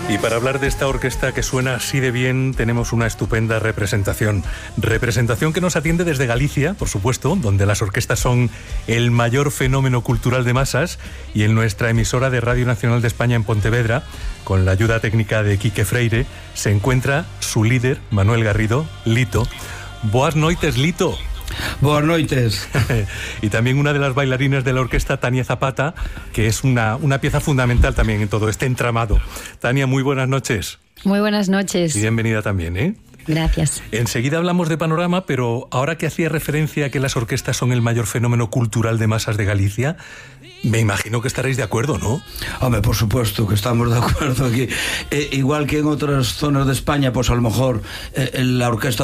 Y para hablar de esta orquesta que suena así de bien, tenemos una estupenda representación. Representación que nos atiende desde Galicia, por supuesto, donde las orquestas son el mayor fenómeno cultural de masas, y en nuestra emisora de Radio Nacional de España en Pontevedra, con la ayuda técnica de Quique Freire, se encuentra su líder, Manuel Garrido, Lito. Boas noites, Lito. Boas noites. Y también una de las bailarinas de la orquesta, Tania Zapata, que es una pieza fundamental también en todo este entramado. Tania, muy buenas noches. Muy buenas noches. Y bienvenida también, ¿eh? Gracias. Enseguida hablamos de Panorama, pero ahora que hacía referencia a que las orquestas son el mayor fenómeno cultural de masas de Galicia, me imagino que estaréis de acuerdo, ¿no? Hombre, por supuesto que estamos de acuerdo aquí. Igual que en otras zonas de España, pues a lo mejor la orquesta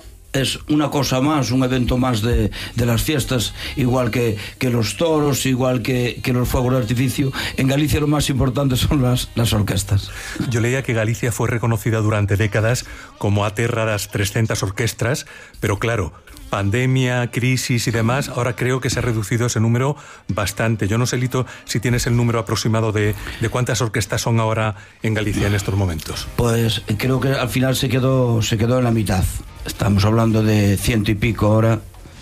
es una cosa más, un evento más de las fiestas, igual que los toros, igual que los fuegos de artificio. En Galicia lo más importante son las orquestas. Yo leía que Galicia fue reconocida durante décadas como a terra das 300 orquestras, pero claro, pandemia, crisis y demás, ahora creo que se ha reducido ese número bastante. Yo no sé, Lito, si tienes el número aproximado de cuántas orquestas son ahora en Galicia en estos momentos. Pues creo que al final se quedó en la mitad. Estamos hablando de 100 y pico ahora,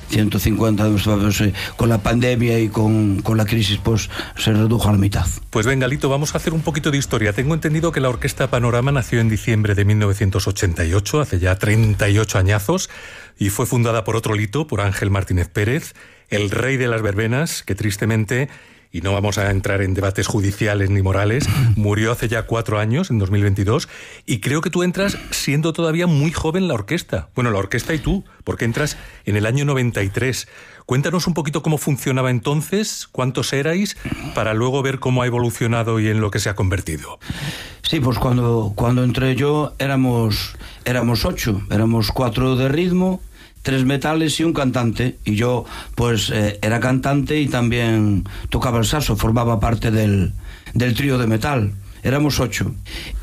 150, con la pandemia y con la crisis, pues se redujo a la mitad. Pues venga, Lito, vamos a hacer un poquito de historia. Tengo entendido que la Orquesta Panorama nació en diciembre de 1988, hace ya 38 añazos, y fue fundada por otro Lito, por Ángel Martínez Pérez, el rey de las verbenas, que tristemente, y no vamos a entrar en debates judiciales ni morales, murió hace ya 4 años, en 2022, y creo que tú entras siendo todavía muy joven la orquesta. Bueno, la orquesta y tú, porque entras en el año 93. Cuéntanos un poquito cómo funcionaba entonces, cuántos erais, para luego ver cómo ha evolucionado y en lo que se ha convertido. Sí, pues cuando entré yo éramos 8, éramos 4 de ritmo, 3 metales y un cantante, y yo pues era cantante y también tocaba el saxo, formaba parte del trío de metal. Éramos 8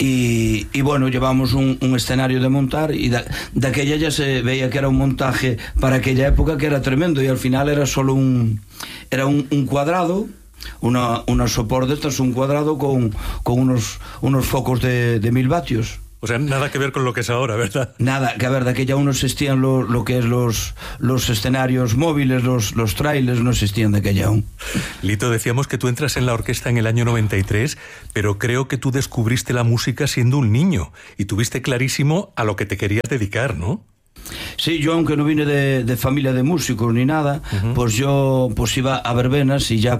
y bueno, llevamos un escenario de montar, y de aquella ya se veía que era un montaje para aquella época que era tremendo, y al final era solo un cuadrado, una sopor de estas, un cuadrado con unos focos de 1000 vatios. O sea, nada que ver con lo que es ahora, ¿verdad? Nada, que a ver, de aquella aún no existían lo que es los escenarios móviles, los trailers, no existían de aquella aún. Lito, decíamos que tú entras en la orquesta en el año 93, pero creo que tú descubriste la música siendo un niño y tuviste clarísimo a lo que te querías dedicar, ¿no? Sí, yo aunque no vine de familia de músicos ni nada, pues yo pues iba a verbenas, y ya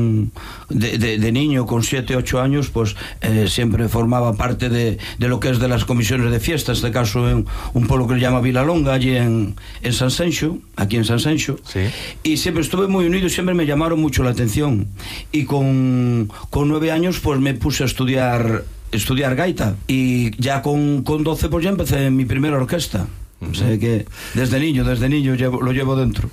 de niño, con 7, 8 años, pues siempre formaba parte de lo que es de las comisiones de fiestas, este caso en un pueblo que se llama Vilalonga, allí en Sanxenxo, aquí en Sanxenxo. Sí. Y siempre estuve muy unido, siempre me llamaron mucho la atención, y con 9 años pues me puse a estudiar gaita, y ya con 12 pues ya empecé mi primera orquesta. O sea que desde niño lo llevo dentro.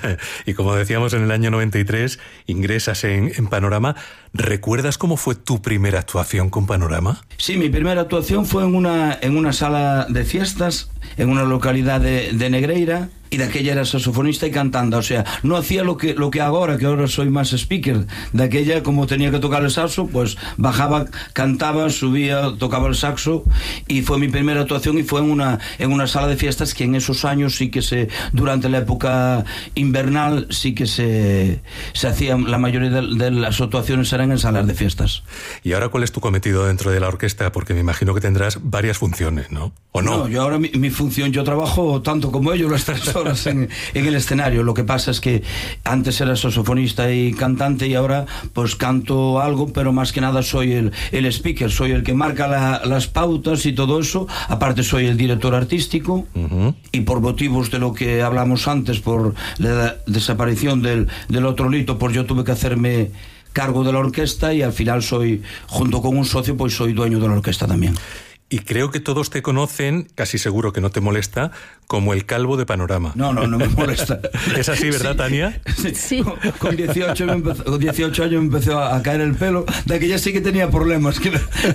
Y como decíamos, en el año 93 ingresas en Panorama. ¿Recuerdas cómo fue tu primera actuación con Panorama? Sí, mi primera actuación fue en una sala de fiestas, en una localidad de Negreira, y de aquella era saxofonista y cantando. O sea, no hacía lo que ahora, que ahora soy más speaker. De aquella, como tenía que tocar el saxo, pues bajaba, cantaba, subía, tocaba el saxo, y fue mi primera actuación, y fue en una sala de fiestas que en esos años sí que durante la época invernal sí que se hacían, la mayoría de las actuaciones eran en salas de fiestas. ¿Y ahora cuál es tu cometido dentro de la orquesta? Porque me imagino que tendrás varias funciones, ¿no? ¿O no? No, yo ahora mi función, yo trabajo tanto como ellos las 3 horas en el escenario. Lo que pasa es que antes era saxofonista y cantante, y ahora pues canto algo, pero más que nada soy el speaker, soy el que marca las pautas y todo eso. Aparte soy el director artístico, y por motivos de lo que hablamos antes, por la desaparición del otro Lito, pues yo tuve que hacerme cargo de la orquesta, y al final soy, junto con un socio, pues soy dueño de la orquesta también. Y creo que todos te conocen, casi seguro que no te molesta, como el calvo de Panorama. No me molesta. ¿Es así, verdad, sí, Tania? Sí. Con 18 años me empezó a caer el pelo. De aquella sí que tenía problemas, que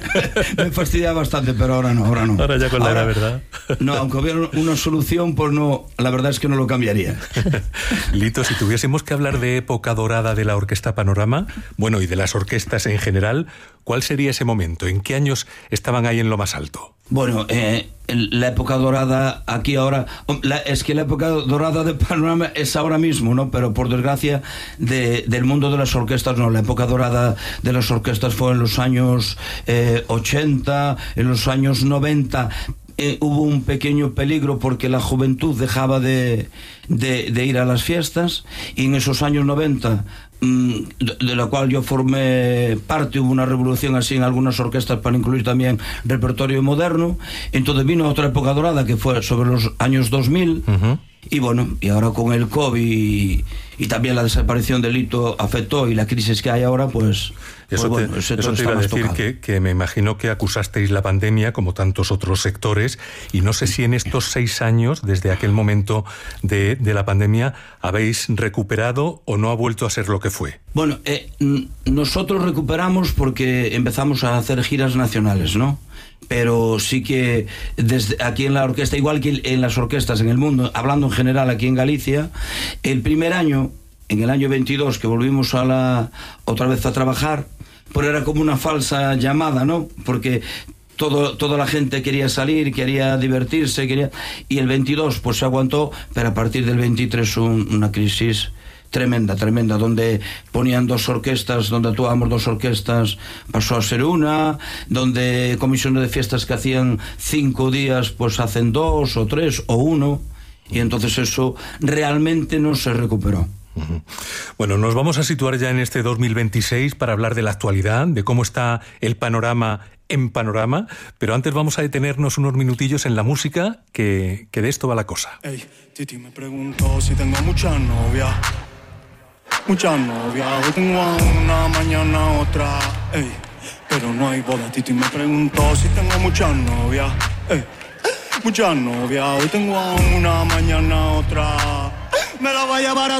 me fastidiaba bastante, pero ahora no. Ahora ya con la edad, ¿verdad? No, aunque hubiera una solución, pues no, la verdad es que no lo cambiaría. Lito, si tuviésemos que hablar de época dorada de la Orquesta Panorama, bueno, y de las orquestas en general, ¿Cuál sería ese momento? ¿En qué años estaban ahí en lo más alto? Bueno, la época dorada aquí ahora, es que la época dorada de Panorama es ahora mismo, ¿no? Pero por desgracia del mundo de las orquestas no. La época dorada de las orquestas fue en los años 80, en los años 90. Hubo un pequeño peligro porque la juventud dejaba de ir a las fiestas, y en esos años 90, de la cual yo formé parte, hubo una revolución así en algunas orquestas para incluir también repertorio moderno. Entonces vino otra época dorada que fue sobre los años 2000. Y bueno, y ahora con el COVID y también la desaparición del hito afectó, y la crisis que hay ahora, pues eso te iba a decir que me imagino que acusasteis la pandemia como tantos otros sectores, y no sé si en estos 6 años, desde aquel momento de la pandemia, habéis recuperado o no ha vuelto a ser lo que fue. Bueno, nosotros recuperamos porque empezamos a hacer giras nacionales, ¿no? Pero sí que desde aquí en la orquesta, igual que en las orquestas en el mundo, hablando en general aquí en Galicia, el primer año, en el año 22, que volvimos otra vez a trabajar, pues era como una falsa llamada, ¿no? Porque toda la gente quería salir, quería divertirse, y el 22 pues se aguantó, pero a partir del 23 una crisis tremenda, donde ponían 2 orquestas, donde actuábamos 2 orquestas, pasó a ser una, donde comisiones de fiestas que hacían 5 días, pues hacen 2 o 3 o 1, y entonces eso realmente no se recuperó. Bueno, nos vamos a situar ya en este 2026 para hablar de la actualidad, de cómo está el panorama en Panorama, pero antes vamos a detenernos unos minutillos en la música, que de esto va la cosa. Hey, Titi me preguntó si tengo muchas novias. Muchas novias, hoy tengo a una, mañana otra, ey, pero no hay boda. Titi me preguntó si tengo muchas novias, ey, muchas novias, hoy tengo a una, mañana otra, me la va a llevar a